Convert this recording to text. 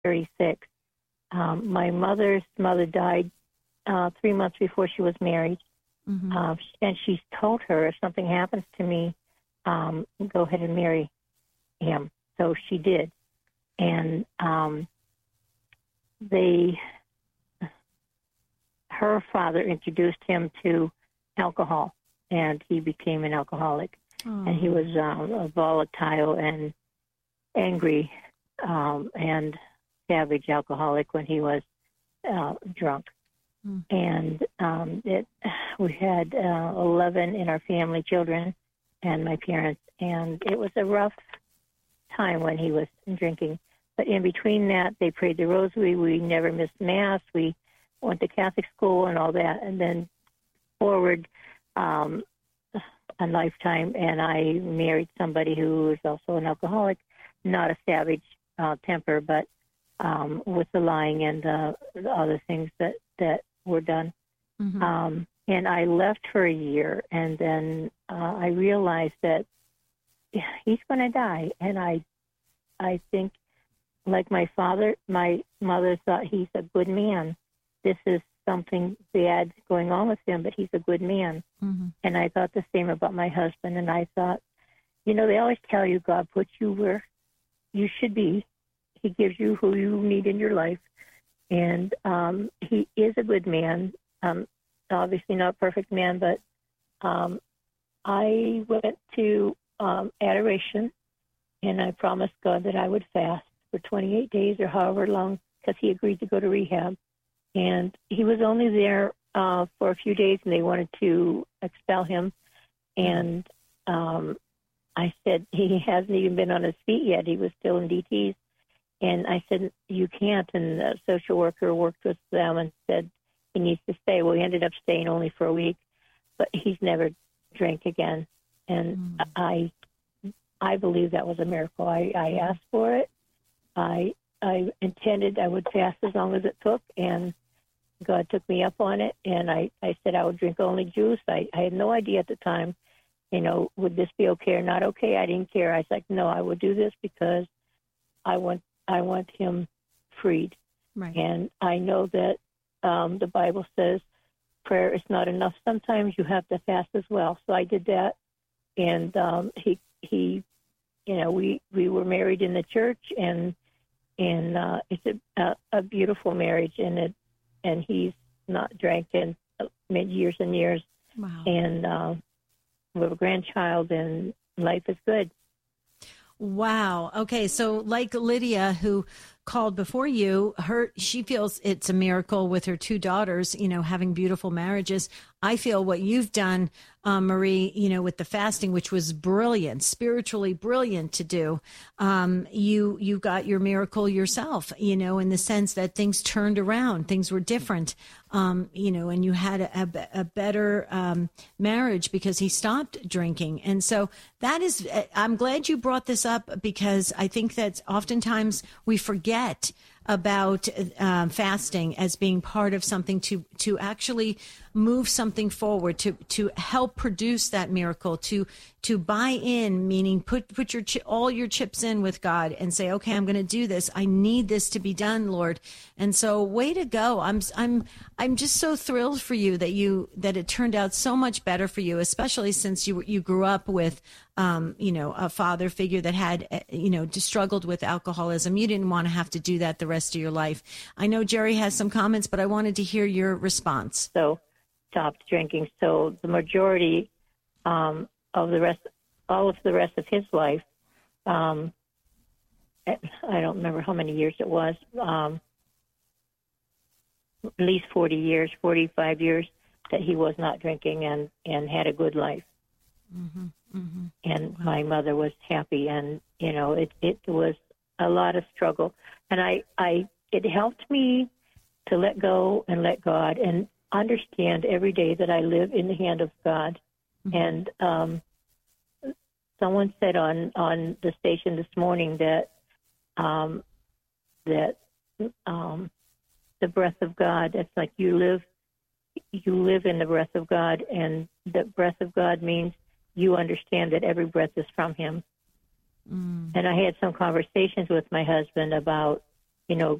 36. My mother's mother died 3 months before she was married. Mm-hmm. And she told her, if something happens to me, go ahead and marry him. So she did. And her father introduced him to alcohol, and he became an alcoholic. Oh. And he was a volatile and angry and savage alcoholic when he was drunk. Mm. And we had 11 in our family, children and my parents, and it was a rough time when he was drinking. But in between that, they prayed the rosary. We never missed Mass. We went to Catholic school and all that. And then forward a lifetime, and I married somebody who was also an alcoholic, not a savage temper, but with the lying and the other things that were done. Mm-hmm. And I left for a year, and then I realized that he's going to die. And I think, like my mother thought he's a good man. This is something bad going on with him, but he's a good man. Mm-hmm. And I thought the same about my husband. And I thought, they always tell you God puts you where you should be. He gives you who you need in your life. And he is a good man. Obviously not a perfect man, but I went to adoration, and I promised God that I would fast for 28 days or however long, because he agreed to go to rehab. And he was only there for a few days, and they wanted to expel him. And I said, he hasn't even been on his feet yet. He was still in DTs. And I said, you can't. And the social worker worked with them and said he needs to stay. Well, he ended up staying only for a week, but he's never drank again. And I believe that was a miracle. I asked for it. I intended I would fast as long as it took, and God took me up on it. And I said I would drink only juice. I had no idea at the time, would this be okay or not okay? I didn't care. I was like, no, I will do this because I want him freed. Right. And I know that the Bible says prayer is not enough. Sometimes you have to fast as well. So I did that. And he we were married in the church, and it's a beautiful marriage, and he's not drank in years and years. Wow. And we have a grandchild, and life is good. Wow. Okay. So like Lydia, who called before you, she feels it's a miracle with her two daughters, having beautiful marriages. I feel what you've done, Marie, with the fasting, which was brilliant, spiritually brilliant to do. You got your miracle yourself, in the sense that things turned around, things were different, and you had a better marriage because he stopped drinking. And so I'm glad you brought this up, because I think that oftentimes we forget about fasting as being part of something to actually move something forward, to help produce that miracle, to buy in, meaning put all your chips in with God and say, okay, I'm going to do this. I need this to be done, Lord. And so, way to go. I'm just so thrilled for you that it turned out so much better for you, especially since you grew up with a father figure that had just struggled with alcoholism. You didn't want to have to do that the rest of your life. I know Jerry has some comments, but I wanted to hear your response. So stopped drinking. So the majority of the rest of his life, I don't remember how many years it was, at least 40 years, 45 years that he was not drinking and had a good life. Mm-hmm, mm-hmm. And my mother was happy, and it was a lot of struggle, and it helped me to let go and let God and understand every day that I live in the hand of God. Mm-hmm. And someone said on the station this morning that the breath of God, it's like you live in the breath of God, and the breath of God means you understand that every breath is from him. Mm. And I had some conversations with my husband about you know,